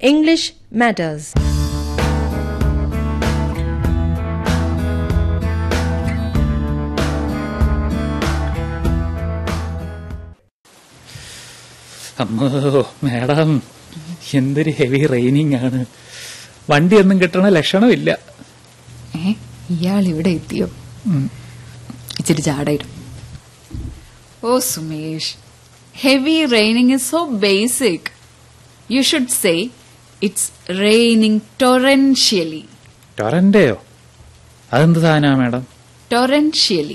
English Matters. അമ്മോ madam, എന്തൊരു heavy raining ആണ്. വണ്ടിയൊന്നും കിട്ടണ ലക്ഷണമില്ല. ഇയാൾ ഇവിടെ എത്തിയോ? ഇച്ചിരി ചാടയിടും. ഓ Sumesh, heavy raining is so basic. You should say it's raining torrentially. ടൊറന്റയോ? അതെന്ത് സാധനമാ madam? Torrentially.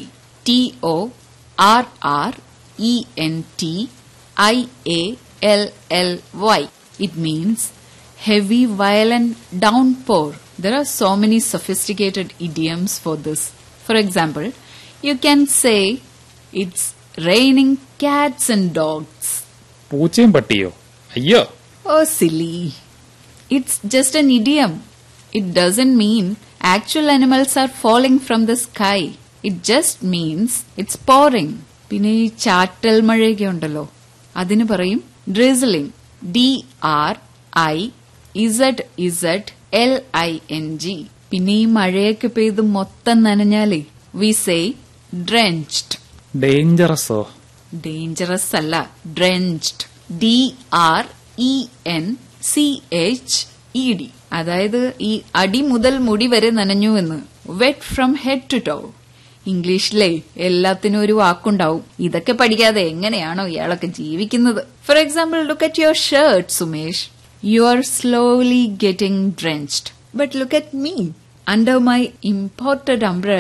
TORRENTIALLY. It means heavy violent downpour. There are so many sophisticated idioms for this. For example, you can say it's raining cats and dogs. പൂച്ചയും പട്ടിയോ? അയ്യോ. Oh, silly. It's just an idiom. It doesn't mean actual animals are falling from the sky. It just means it's pouring. പിന്നെ ഈ ചാറ്റൽ മഴയൊക്കെ ഉണ്ടല്ലോ, അതിന് പറയും drizzling. DRIZZLING. പിന്നെ ഈ മഴയൊക്കെ പെയ്ത് മൊത്തം നനഞ്ഞാലേ we say drenched. ഡേഞ്ചറസോ? ഡേഞ്ചറസ് അല്ല, drenched. DRENCHED. അതായത് ഈ അടി മുതൽ മുടി വരെ നനഞ്ഞു എന്ന്. Wet from head to to. ഇംഗ്ലീഷിലെ എല്ലാത്തിനും ഒരു വാക്കുണ്ടാവും. ഇതൊക്കെ പഠിക്കാതെ എങ്ങനെയാണോ ഇയാളൊക്കെ ജീവിക്കുന്നത്? For example, look at your shirt Sumesh. You are slowly getting drenched. But look at me. Under my imported umbrella